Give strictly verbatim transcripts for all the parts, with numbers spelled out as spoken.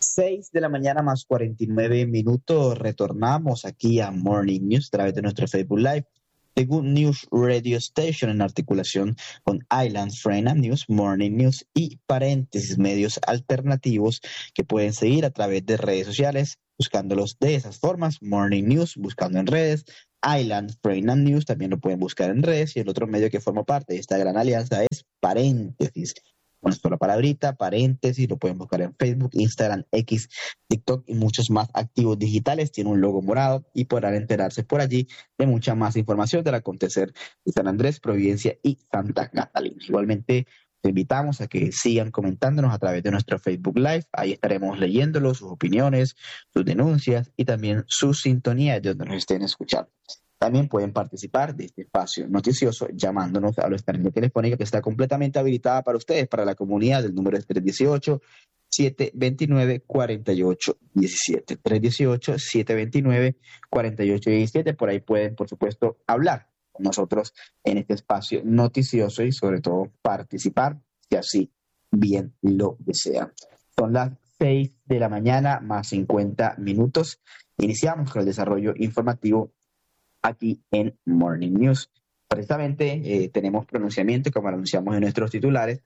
Seis de la mañana más cuarenta y nueve minutos. Retornamos aquí a Morning News a través de nuestro Facebook Live. The Good News Radio Station en articulación con Island Frena News, Morning News y paréntesis medios alternativos que pueden seguir a través de redes sociales buscándolos de esas formas. Morning News buscando en redes, Island Frena News también lo pueden buscar en redes y el otro medio que forma parte de esta gran alianza es paréntesis. Una sola palabrita, paréntesis, lo pueden buscar en Facebook, Instagram, X, TikTok y muchos más activos digitales. Tiene un logo morado y podrán enterarse por allí de mucha más información del acontecer de San Andrés, Providencia y Santa Catalina. Igualmente, te invitamos a que sigan comentándonos a través de nuestro Facebook Live. Ahí estaremos leyéndolos, sus opiniones, sus denuncias y también su sintonía de donde nos estén escuchando. También pueden participar de este espacio noticioso llamándonos a nuestra línea telefónica que está completamente habilitada para ustedes, para la comunidad. El número es tres uno ocho, siete dos nueve, cuatro ocho uno siete. tres uno ocho, siete dos nueve, cuatro ocho uno siete. Por ahí pueden, por supuesto, hablar con nosotros en este espacio noticioso y sobre todo participar, si así bien lo desean. Son las seis de la mañana más cincuenta minutos. Iniciamos con el desarrollo informativo aquí en Morning News. Precisamente eh, tenemos pronunciamiento, como anunciamos en nuestros titulares,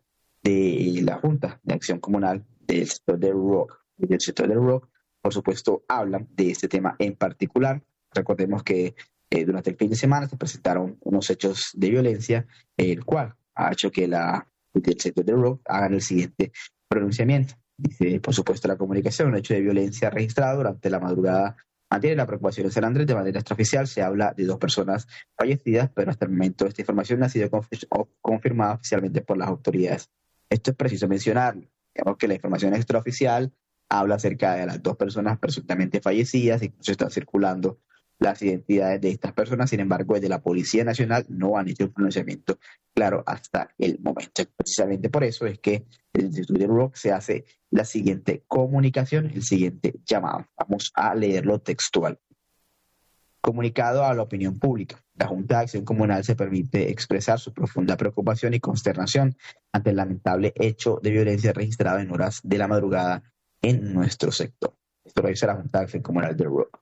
de la Junta de Acción Comunal del sector del rock. Del sector del rock, por supuesto, hablan de este tema en particular. Recordemos que eh, durante el fin de semana se presentaron unos hechos de violencia, el cual ha hecho que la del sector del rock hagan el siguiente pronunciamiento. Dice, por supuesto, la comunicación, un hecho de violencia registrado durante la madrugada. Mantiene la preocupación en San Andrés. De manera extraoficial se habla de dos personas fallecidas, pero hasta el momento esta información no ha sido conf- confirmada oficialmente por las autoridades. Esto es preciso mencionarlo. Digamos que la información extraoficial habla acerca de las dos personas presuntamente fallecidas, incluso están circulando las identidades de estas personas. Sin embargo, desde la Policía Nacional no han hecho un pronunciamiento claro hasta el momento. Precisamente por eso es que el Instituto de Rock se hace la siguiente comunicación, el siguiente llamado. Vamos a leerlo textual. Comunicado a la opinión pública. La Junta de Acción Comunal se permite expresar su profunda preocupación y consternación ante el lamentable hecho de violencia registrado en horas de la madrugada en nuestro sector. Esto lo dice la Junta de Acción Comunal del Rock.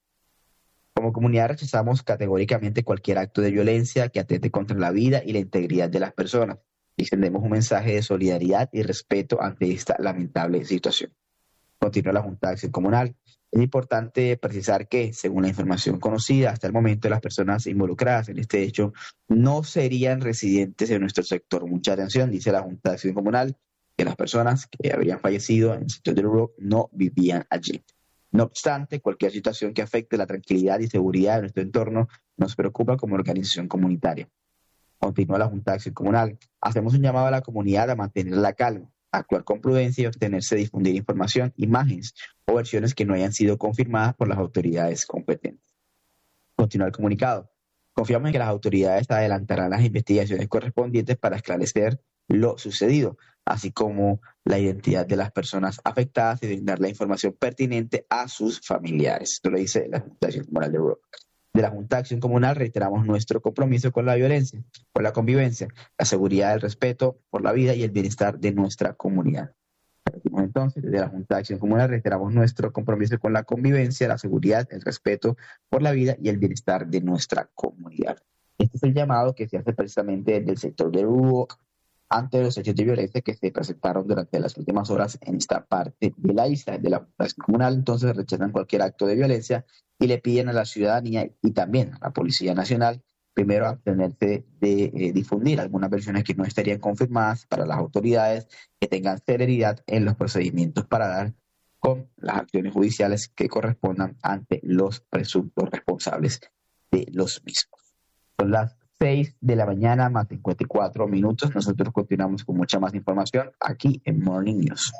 Como comunidad rechazamos categóricamente cualquier acto de violencia que atente contra la vida y la integridad de las personas. Extendemos un mensaje de solidaridad y respeto ante esta lamentable situación. Continúa la Junta de Acción Comunal. Es importante precisar que, según la información conocida hasta el momento, las personas involucradas en este hecho no serían residentes de nuestro sector. Mucha atención, dice la Junta de Acción Comunal, que las personas que habrían fallecido en el sector del rock no vivían allí. No obstante, cualquier situación que afecte la tranquilidad y seguridad de nuestro entorno nos preocupa como organización comunitaria. Continúa la Junta de Acción Comunal. Hacemos un llamado a la comunidad a mantener la calma, a actuar con prudencia y abstenerse de difundir información, imágenes o versiones que no hayan sido confirmadas por las autoridades competentes. Continúa el comunicado. Confiamos en que las autoridades adelantarán las investigaciones correspondientes para esclarecer lo sucedido, así como la identidad de las personas afectadas y brindar la información pertinente a sus familiares. Esto lo dice la Junta de Acción Comunal de Rock. De la Junta de Acción Comunal reiteramos nuestro compromiso con la violencia, con la convivencia, la seguridad, el respeto por la vida y el bienestar de nuestra comunidad. Repetimos entonces, desde la Junta de Acción Comunal reiteramos nuestro compromiso con la convivencia, la seguridad, el respeto por la vida y el bienestar de nuestra comunidad. Este es el llamado que se hace precisamente desde el sector del rock ante los hechos de violencia que se presentaron durante las últimas horas en esta parte de la isla. De la Junta Comunal, entonces, rechazan cualquier acto de violencia y le piden a la ciudadanía y también a la Policía Nacional, primero, abstenerse de eh, difundir algunas versiones que no estarían confirmadas para las autoridades, que tengan celeridad en los procedimientos para dar con las acciones judiciales que correspondan ante los presuntos responsables de los mismos. Son las seis de la mañana más cincuenta y cuatro minutos. Nosotros continuamos con mucha más información aquí en Morning News.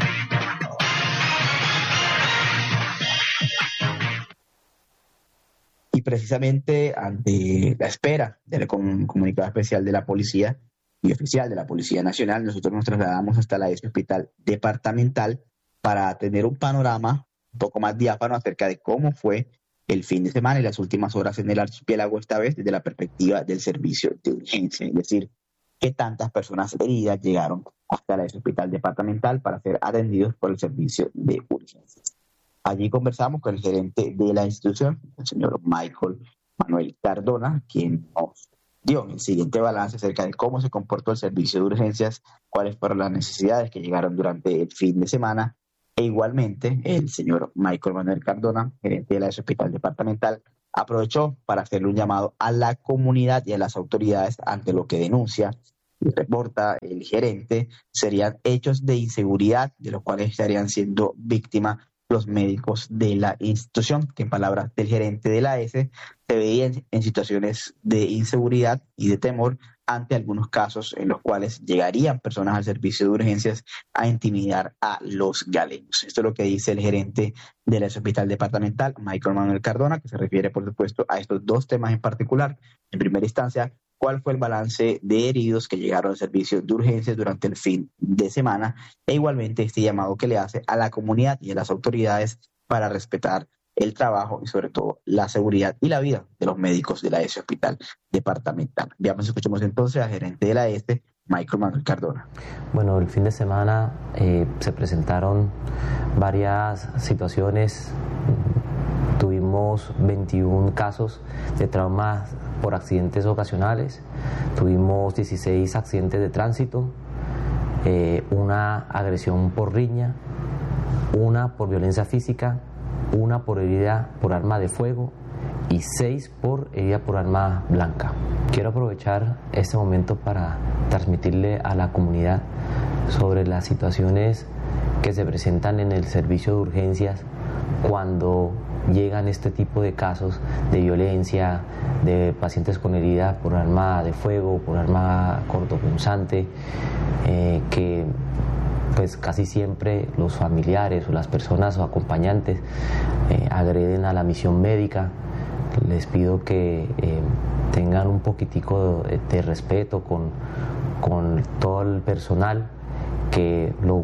Y precisamente ante la espera del comunicado especial de la policía y oficial de la Policía Nacional, nosotros nos trasladamos hasta la ese hospital departamental para tener un panorama un poco más diáfano acerca de cómo fue el fin de semana y las últimas horas en el archipiélago, esta vez desde la perspectiva del servicio de urgencia, es decir, que tantas personas heridas llegaron hasta ese hospital departamental para ser atendidos por el servicio de urgencias. Allí conversamos con el gerente de la institución, el señor Michael Manuel Cardona, quien nos dio el siguiente balance acerca de cómo se comportó el servicio de urgencias, cuáles fueron las necesidades que llegaron durante el fin de semana, e igualmente el señor Michael Manuel Cardona, gerente de la hospital departamental, aprovechó para hacerle un llamado a la comunidad y a las autoridades ante lo que denuncia y reporta el gerente serían hechos de inseguridad de los cuales estarían siendo víctimas los médicos de la institución, que en palabras del gerente de la A S se veían en situaciones de inseguridad y de temor ante algunos casos en los cuales llegarían personas al servicio de urgencias a intimidar a los galenos. Esto es lo que dice el gerente del hospital departamental, Michael Manuel Cardona, que se refiere, por supuesto, a estos dos temas en particular. En primera instancia, cuál fue el balance de heridos que llegaron al servicio de urgencias durante el fin de semana, e igualmente este llamado que le hace a la comunidad y a las autoridades para respetar el trabajo y sobre todo la seguridad y la vida de los médicos de la ese Hospital Departamental. Veamos, escuchemos entonces al gerente de la ese, Michael Manuel Cardona. Bueno, el fin de semana eh, se presentaron varias situaciones. Tuvimos veintiún casos de traumas por accidentes ocasionales, tuvimos dieciséis accidentes de tránsito, eh, una agresión por riña, una por violencia física, una por herida por arma de fuego y seis por herida por arma blanca. Quiero aprovechar este momento para transmitirle a la comunidad sobre las situaciones que se presentan en el servicio de urgencias cuando llegan este tipo de casos de violencia, de pacientes con herida por arma de fuego, por arma cortopunzante, eh, que pues casi siempre los familiares o las personas o acompañantes eh, agreden a la misión médica. Les pido que eh, tengan un poquitico de, de respeto con, con todo el personal, que lo